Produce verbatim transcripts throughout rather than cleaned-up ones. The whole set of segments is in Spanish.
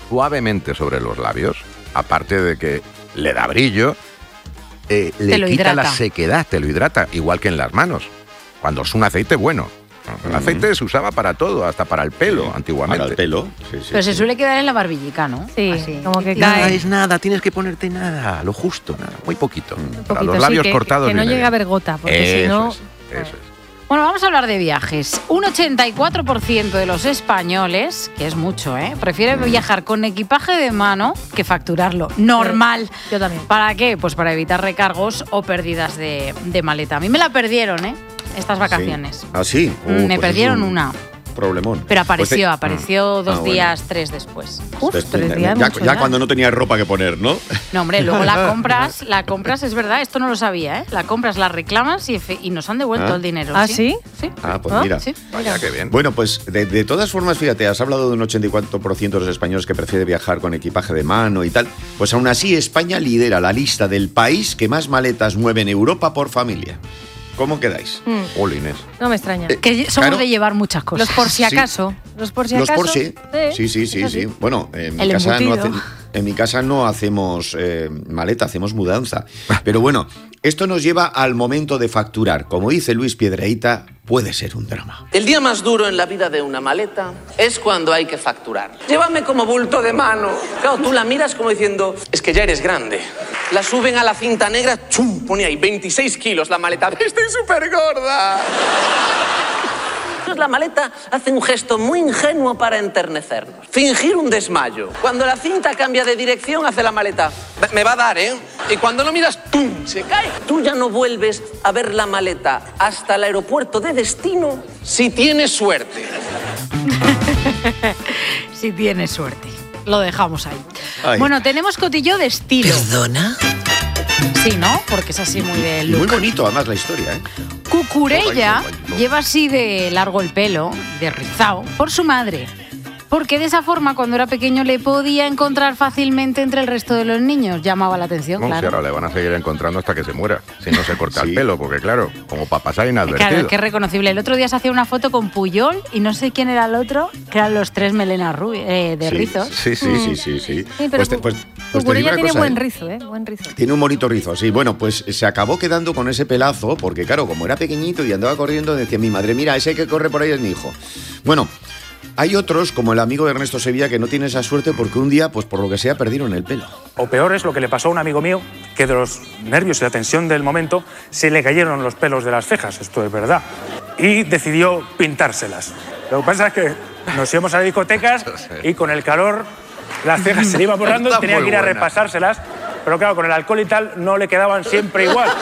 suavemente sobre los labios, aparte de que le da brillo, eh, le lo quita hidrata. la sequedad, te lo hidrata, igual que en las manos, cuando es un aceite bueno. El aceite se usaba para todo, hasta para el pelo, sí, antiguamente. Para el pelo, sí, sí. Pero se sí. suele quedar en la barbillica, ¿no? Sí, Así. como que Nada cae. es nada, tienes que ponerte nada, lo justo, nada, muy poquito. Un Para poquito, los labios sí, que, cortados. que no viene llegue a bien. haber gota, porque Eso si no... es, eso es. Bueno, vamos a hablar de viajes. Un ochenta y cuatro por ciento de los españoles, que es mucho, ¿eh?, prefieren viajar con equipaje de mano que facturarlo. Normal. Yo también. ¿Para qué? Pues para evitar recargos o pérdidas de, de maleta. A mí me la perdieron, ¿eh?, estas vacaciones. Sí. ¿Ah, sí? Mm, Uh, me pues perdieron es un una. Problemón. Pero apareció, Pues te- apareció dos Ah, bueno. días, tres después. Uf, Pues, tres ya, días, ya, mucho ya ya. cuando no tenías ropa que poner, ¿no? No, hombre, luego la compras, la compras, es verdad, esto no lo sabía, ¿eh? La compras, la reclamas y, efe- y nos han devuelto Ah. el dinero. ¿Ah, sí? Sí. Ah, pues Ah, mira. Sí. Vaya, qué bien. Bueno, pues de, de todas formas, fíjate, has hablado de un ochenta y cuatro por ciento de los españoles que prefiere viajar con equipaje de mano y tal. Pues aún así, España lidera la lista del país que más maletas mueve en Europa por familia. ¿Cómo quedáis? Mm, Jolines. no me extraña. Que somos Claro. de llevar muchas cosas. Los por si Sí. acaso. Los por si Los acaso. Porsche. Sí, sí, sí, es sí. así. Bueno, en mi, El casa no embutido. hace- en mi casa no hacemos eh, maleta, hacemos mudanza. Pero bueno, esto nos lleva al momento de facturar. Como dice Luis Piedrahita, puede ser un drama. El día más duro en la vida de una maleta es cuando hay que facturar. Llévame como bulto de mano. Claro, tú la miras como diciendo, es que ya eres grande. La suben a la cinta negra, ¡chum! Pone ahí veintiséis kilos la maleta. ¡Estoy súper gorda! La maleta hace un gesto muy ingenuo para enternecernos. Fingir un desmayo. Cuando la cinta cambia de dirección, hace la maleta. Me va a dar, ¿eh? Y cuando lo miras, ¡pum!, se cae. Tú ya no vuelves a ver la maleta hasta el aeropuerto de destino si tienes suerte. Si tienes suerte. Lo dejamos ahí. Ay. Bueno, tenemos cotillo de estilo. ¿Perdona? Sí, ¿no? Porque es así muy de Y muy look. bonito, además, la historia, ¿eh? Cucurella Ay, ay, ay. lleva así de largo el pelo, de rizado, por su madre. Porque de esa forma, cuando era pequeño, le podía encontrar fácilmente entre el resto de los niños. Llamaba la atención, No, si claro. ahora le van a seguir encontrando hasta que se muera, si no se corta Sí. el pelo, porque claro, como para pasar inadvertido. Claro, que es reconocible. El otro día se hacía una foto con Puyol y no sé quién era el otro, que eran los tres melenas rubi- eh, de Sí, rizos. Sí, sí, Sí, sí. sí, sí, sí. Sí, pero Pues te- pues- pues te digo Cucurella una tiene cosa, buen ¿eh? rizo, ¿eh? Buen rizo. Tiene un bonito rizo, sí. Bueno, pues se acabó quedando con ese pelazo, porque claro, como era pequeñito y andaba corriendo, decía mi madre, mira, ese que corre por ahí es mi hijo. Bueno, hay otros, como el amigo de Ernesto Sevilla, que no tiene esa suerte porque un día, pues por lo que sea, perdieron el pelo. O peor es lo que le pasó a un amigo mío, que de los nervios y la tensión del momento se le cayeron los pelos de las cejas, esto es verdad, y decidió pintárselas. Lo que pasa es que nos íbamos a las discotecas y con el calor las cejas se le iban borrando y Está tenía muy que ir a buena. repasárselas, pero claro, con el alcohol y tal no le quedaban siempre igual.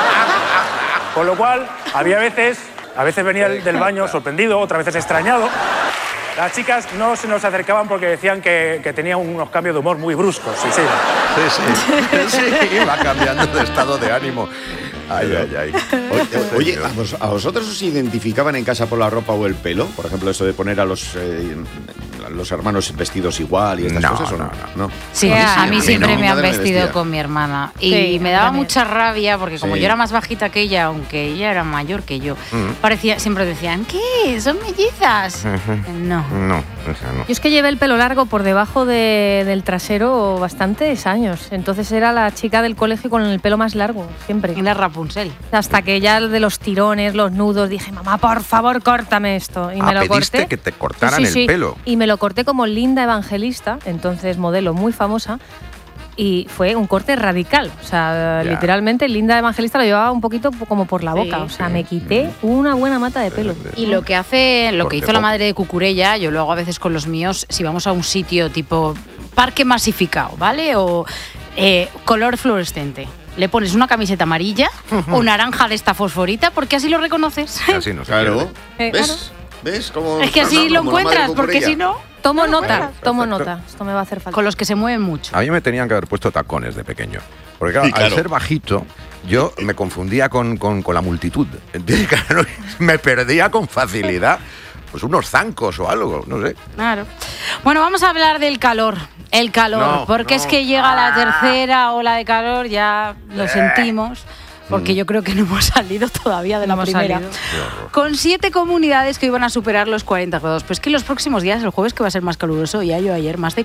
Con lo cual, había veces, a veces venía el del baño sorprendido, otras veces extrañado. Las chicas no se nos acercaban porque decían que, que tenía unos cambios de humor muy bruscos. Sí, sí. Sí, sí. Sí, va cambiando de estado de ánimo. Ay, ay, ay. Oye, oye, ¿a, vos- a vosotros os identificaban en casa por la ropa o el pelo? Por ejemplo, eso de poner a los, eh, los hermanos vestidos igual y estas No, cosas, ¿o no, no? Sí, Sí, a a mí mí siempre no. Mi me han madre me vestido vestía. con mi hermana. Y Sí, me a mí daba también. mucha rabia porque como Sí. yo era más bajita que ella, aunque ella era mayor que yo, parecía, siempre decían, ¿qué? ¿Son mellizas? No. No, esa no. Yo es que llevé el pelo largo por debajo de- del trasero bastantes años. Entonces era la chica del colegio con el pelo más largo, siempre. Era Rapunzel. Hasta que ya de los tirones, los nudos, dije, mamá, por favor, córtame esto. Y Ah, me lo pediste corté. que te cortaran Sí, el sí. pelo. Y me lo corté como Linda Evangelista, entonces modelo muy famosa. Y fue un corte radical. O sea, Ya. literalmente Linda Evangelista lo llevaba un poquito como por la Sí, boca. O sea, sí. me quité una buena mata de pelo. Y lo que hace, lo que Porque hizo la po- madre de Cucurella, yo lo hago a veces con los míos, si vamos a un sitio tipo parque masificado, ¿vale? O eh, color fluorescente. Le pones una camiseta amarilla o naranja de esta fosforita porque así lo reconoces. Así no se Claro. pierde. Eh, ¿Ves? claro. ¿Ves? Como, Es que así lo como la madre encuentras, porque Cucurella. si no, Tomo no lo nota, encuentras. tomo Perfecto. nota. Esto me va a hacer falta. Con los que se mueven mucho. A mí me tenían que haber puesto tacones de pequeño. Porque claro, Sí, claro. al ser bajito, yo me confundía con, con- con la multitud. Entonces, claro, me perdía con facilidad. Pues unos zancos o algo, no sé. Claro. Bueno, vamos a hablar del calor. El calor, No, porque no. es que llega la tercera ola de calor, ya lo sentimos, porque yo creo que no hemos salido todavía de la No hemos primera. salido. Con siete comunidades que iban a superar los cuarenta grados. Pues que en los próximos días, el jueves que va a ser más caluroso, ya yo ayer más de